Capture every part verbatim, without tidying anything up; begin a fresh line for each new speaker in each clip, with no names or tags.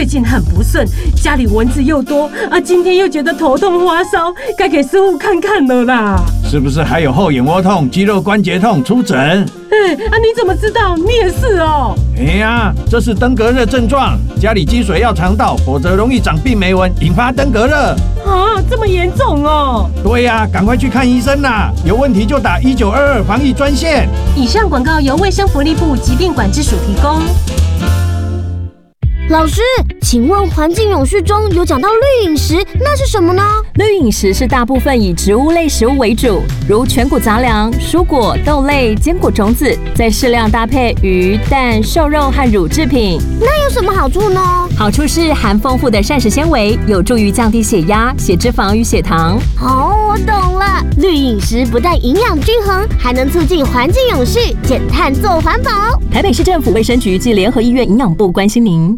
最近很不顺，家里蚊子又多，啊，今天又觉得头痛发烧，该给师傅看看了啦。
是不是还有后眼窝痛、肌肉关节痛？出诊。
哎，啊，你怎么知道？你也是哦。
哎呀，这是登革热症状，家里积水要肠道，否则容易长病媒蚊，引发登革热。
啊，这么严重哦？
对呀，赶快去看医生啦！有问题就打一九二二防疫专线。
以上广告由卫生福利部疾病管制署提供。
老师，请问环境永续中有讲到绿饮食，那是什么呢？
绿饮食是大部分以植物类食物为主，如全谷杂粮、蔬果、豆类、坚果种子，再适量搭配鱼、蛋、瘦肉和乳制品。
那有什么好处呢？
好处是含丰富的膳食纤维，有助于降低血压、血脂肪与血糖。
哦，我懂了，绿饮食不但营养均衡，还能促进环境永续，减碳做环保。
台北市政府卫生局及联合医院营养部关心您。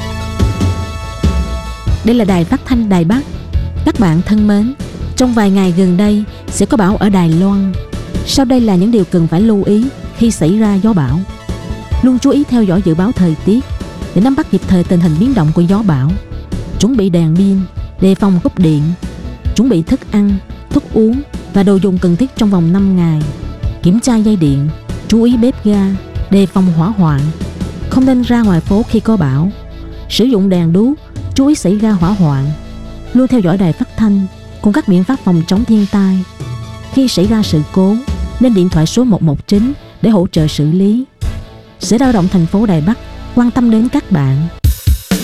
Đây là đài phát thanh Đài Bắc. Các bạn thân mến, trong vài ngày gần đây sẽ có bão ở Đài Loan. Sau đây là những điều cần phải lưu ý khi xảy ra gió bão. Luôn chú ý theo dõi dự báo thời tiết để nắm bắt kịp thời tình hình biến động của gió bão. Chuẩn bị đèn pin, đề phòng cúp điện. Chuẩn bị thức ăn, thuốc uống và đồ dùng cần thiết trong vòng năm ngày. Kiểm tra dây điện, chú ý bếp ga, đề phòng hỏa hoạn. Không nên ra ngoài phố khi có bão. Sử dụng đèn đuốc, chú ý xảy ra hỏa hoạn. Luôn theo dõi đài phát thanh cùng các biện pháp phòng chống thiên tai. Khi xảy ra sự cố, nên điện thoại số một một chín để hỗ trợ xử lý. Sở Lao động thành phố Đài Bắc quan tâm đến các bạn.